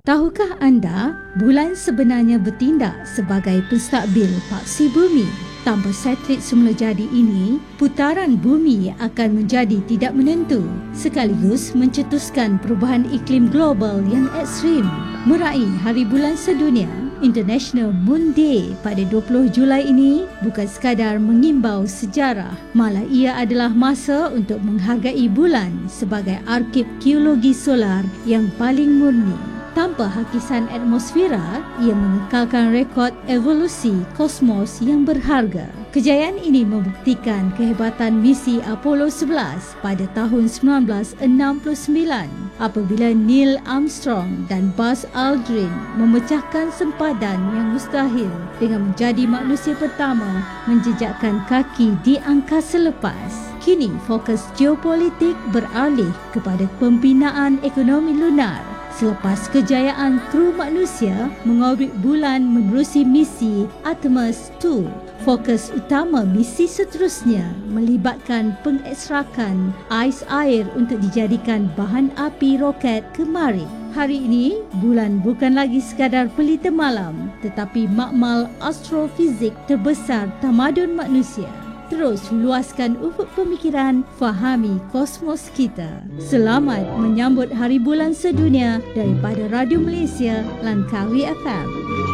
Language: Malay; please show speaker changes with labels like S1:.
S1: Tahukah anda, bulan sebenarnya bertindak sebagai penstakbil paksi bumi? Tanpa satelit semula jadi ini, putaran bumi akan menjadi tidak menentu, sekaligus mencetuskan perubahan iklim global yang ekstrim. Meraih Hari Bulan Sedunia, International Moon Day pada 20 Julai ini bukan sekadar mengimbau sejarah, malah ia adalah masa untuk menghargai bulan sebagai arkib geologi solar yang paling murni. Tanpa hakisan atmosfera, ia mengekalkan rekod evolusi kosmos yang berharga. Kejayaan ini membuktikan kehebatan misi Apollo 11 pada tahun 1969 apabila Neil Armstrong dan Buzz Aldrin memecahkan sempadan yang mustahil dengan menjadi manusia pertama menjejakkan kaki di angkasa lepas. Kini fokus geopolitik beralih kepada pembinaan ekonomi lunar. Selepas kejayaan kru manusia mengorbit bulan menerusi misi Artemis II, fokus utama misi seterusnya melibatkan pengekstrakan ais air untuk dijadikan bahan api roket ke Marikh. Hari ini, bulan bukan lagi sekadar pelita malam, tetapi makmal astrofizik terbesar tamadun manusia. Terus luaskan ufuk pemikiran, fahami kosmos kita. Selamat menyambut Hari Bulan Sedunia daripada Radio Malaysia Langkawi FM.